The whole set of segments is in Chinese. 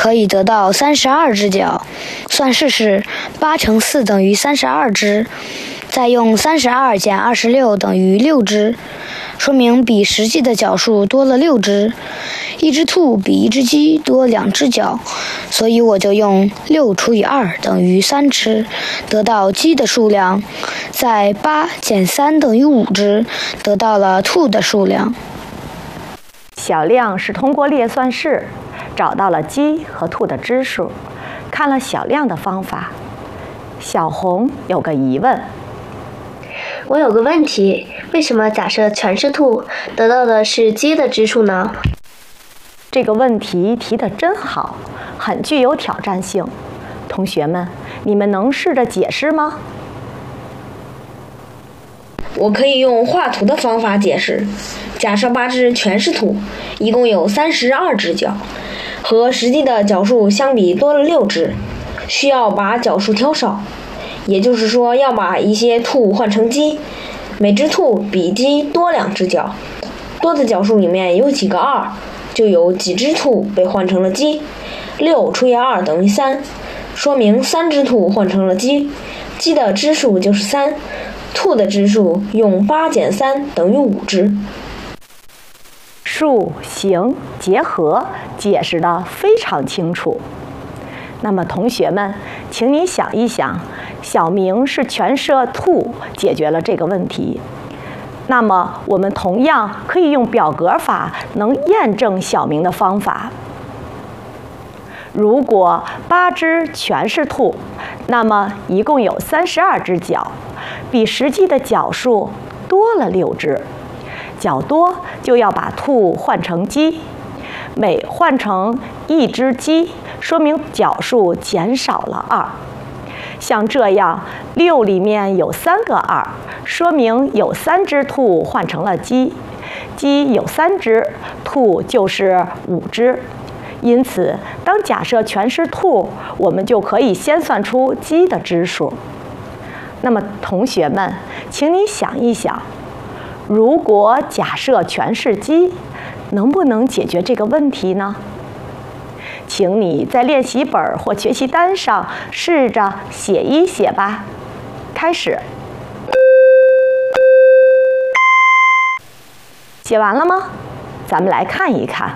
可以得到32只脚。算式是8乘4等于32只，再用32减26等于6只，说明比实际的脚数多了6只。一只兔比一只鸡多2只脚，所以我就用6除以2等于3只，得到鸡的数量。再8减3等于5只，得到了兔的数量。 小亮是通过列算式找到了鸡和兔的只数。看了小亮的方法，小红有个疑问。 我有个问题，为什么假设全是兔，得到的是鸡的只数呢？ 这个问题提得真好，很具有挑战性。同学们，你们能试着解释吗？ 我可以用画图的方法解释。假设8只全是兔，一共有32只脚，和实际的脚数相比多了6只，需要把脚数挑少，也就是说要把一些兔换成鸡，每只兔比鸡多2只脚，多的脚数里面有几个2，就有几只兔被换成了鸡。6除以2等于3，说明3只兔换成了鸡，鸡的只数就是3，兔的只数用8减3等于5只。 数形结合解释得非常清楚。那么同学们，请你想一想，小明是全设兔解决了这个问题，那么我们同样可以用表格法能验证小明的方法。如果8只全是兔，那么一共有32只脚，比实际的脚数多了6只。脚多就要把兔换成鸡，每换成1只鸡，说明脚数减少了2。像这样，6里面有3个2，说明有3只兔换成了鸡，鸡有3只，兔就是5只。因此，当假设全是兔，我们就可以先算出鸡的只数。那么，同学们，请你想一想，如果假设全是鸡，能不能解决这个问题呢？请你在练习本或学习单上试着写一写吧。开始。写完了吗？咱们来看一看。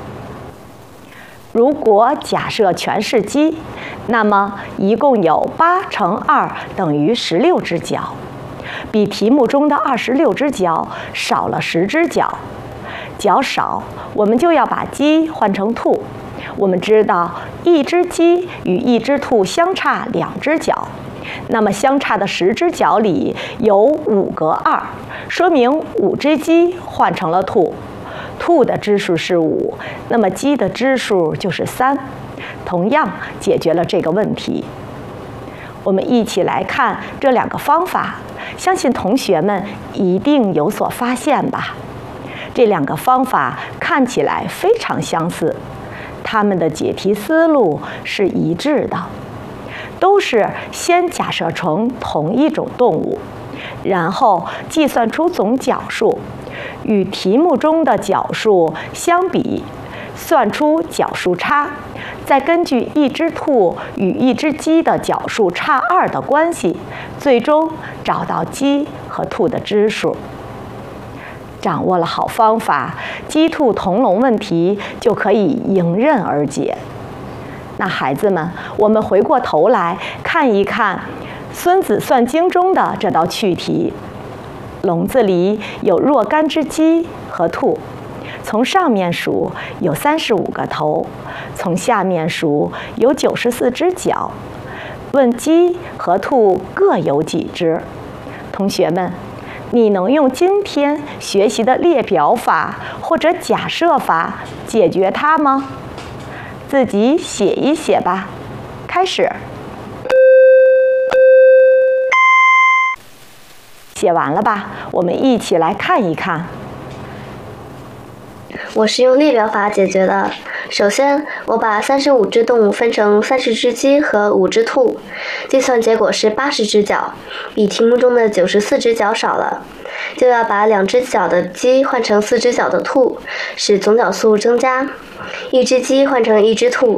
如果假设全是鸡，那么一共有8乘2等于16只脚，比题目中的26只脚少了10只脚。脚少，我们就要把鸡换成兔。我们知道1只鸡与1只兔相差2只脚，那么相差的10只脚里有5个2，说明5只鸡换成了兔。兔的只数是5，那么鸡的只数就是3，同样解决了这个问题。我们一起来看这2个方法，相信同学们一定有所发现吧。这2个方法看起来非常相似，它们的解题思路是一致的，都是先假设成同一种动物，然后计算出总脚数，与题目中的脚数相比，算出脚数差，再根据1只兔与1只鸡的脚数差2的关系，最终找到鸡和兔的只数。掌握了好方法，鸡兔同笼问题就可以迎刃而解。那孩子们，我们回过头来看一看《孙子算经》中的这道趣题。笼子里有若干只鸡和兔，从上面数有35个头，从下面数有94只脚。问鸡和兔各有几只？同学们，你能用今天学习的列表法或者假设法解决它吗？自己写一写吧。开始。写完了吧？我们一起来看一看。 我是用列表法解决的。首先，我把35只动物分成30只鸡和5只兔，计算结果是80只脚，比题目中的94只脚少了，就要把2只脚的鸡换成4只脚的兔，使总脚数增加。1只鸡换成1只兔，